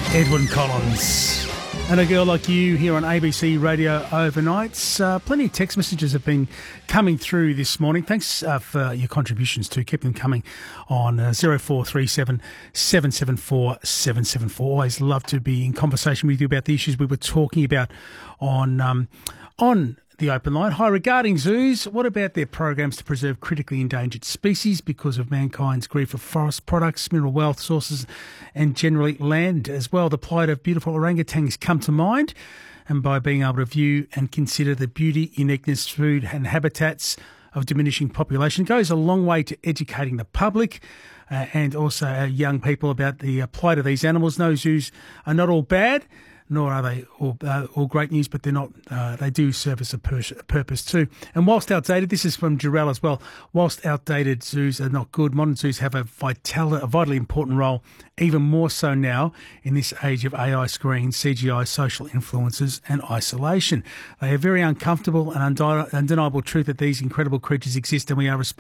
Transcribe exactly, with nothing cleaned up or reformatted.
Edwyn Collins. And A Girl Like You here on A B C Radio Overnights. Uh, plenty of text messages have been coming through this morning. Thanks uh, for your contributions too. Keep them coming on uh, zero four three seven, seven seven four, seven seven four. Always love to be in conversation with you about the issues we were talking about on um, on the open line. Hi, regarding zoos, what about their programs to preserve critically endangered species because of mankind's greed for forest products, mineral wealth sources, and generally land as well? The plight of beautiful orangutans come to mind, and by being able to view and consider the beauty, uniqueness, food and habitats of diminishing population goes a long way to educating the public uh, and also our young people about the uh, plight of these animals. No, zoos are not all bad, nor are they all, uh, all great news, but they're not. Uh, they do service a, pur- a purpose too. And whilst outdated, this is from Jarell as well, whilst outdated zoos are not good, modern zoos have a, vital, a vitally important role, even more so now in this age of A I screens, C G I, social influences and isolation. They are very uncomfortable and undi- undeniable truth that these incredible creatures exist, and we are responsible